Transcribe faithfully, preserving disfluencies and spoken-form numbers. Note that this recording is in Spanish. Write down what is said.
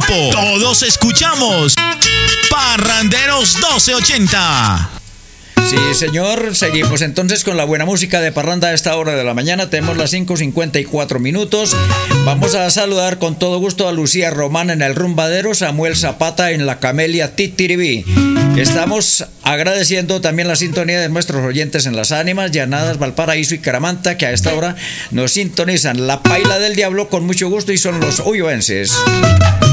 tiempo. Todos escuchamos Parranderos doce ochenta. Sí, señor, seguimos entonces con la buena música de parranda a esta hora de la mañana. Tenemos las cinco cincuenta y cuatro minutos. Vamos a saludar con todo gusto a Lucía Román en el Rumbadero, Samuel Zapata en la Camelia Titiribí. Estamos agradeciendo también la sintonía de nuestros oyentes en Las Ánimas, Llanadas, Valparaíso y Caramanta, que a esta hora nos sintonizan. La Paila del Diablo con mucho gusto y son los huyoenses.